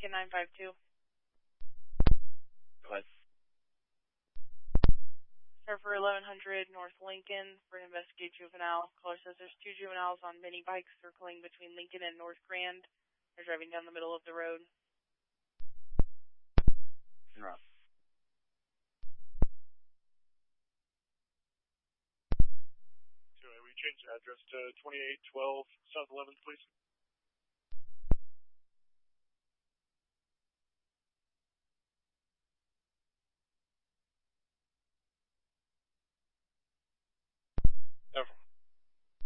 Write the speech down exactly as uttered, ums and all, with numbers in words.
Lincoln nine five two. Go ahead. Sir, for eleven hundred North Lincoln for an investigated juvenile. Caller says there's two juveniles on mini bikes circling between Lincoln and North Grand. They're driving down the middle of the road. Interrupt. So, we change the address to twenty-eight twelve South eleventh, please.